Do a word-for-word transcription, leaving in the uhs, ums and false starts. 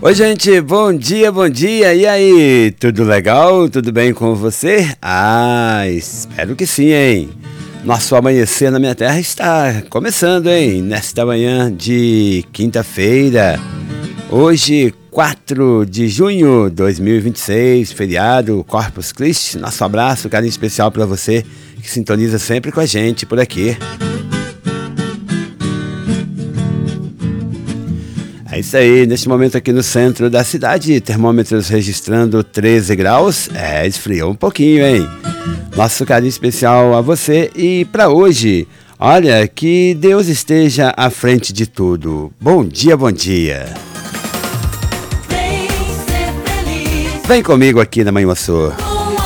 Oi, gente, bom dia, bom dia. E aí, tudo legal? Tudo bem com você? Ah, espero que sim, hein? Nosso amanhecer na minha terra está começando, hein? Nesta manhã de quinta-feira, hoje, quatro de junho de dois mil e vinte e seis, feriado Corpus Christi. Nosso abraço, carinho especial para você que sintoniza sempre com a gente por aqui. É isso aí, neste momento aqui no centro da cidade, termômetros registrando treze graus, é, esfriou um pouquinho, hein? Nosso carinho especial a você e para hoje, olha, que Deus esteja à frente de tudo. Bom dia, bom dia. Vem comigo aqui na Manhã Sul.